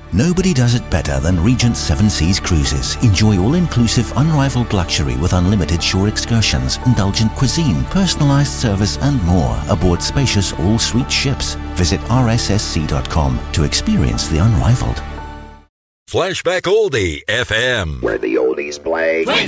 Nobody does it better than Regent Seven Seas Cruises. Enjoy all-inclusive, unrivaled luxury with unlimited shore excursions, indulgent cuisine, personalised service and more aboard spacious all-suite ships. Visit rssc.com to experience the unrivaled. Flashback Oldie FM, where the oldies play.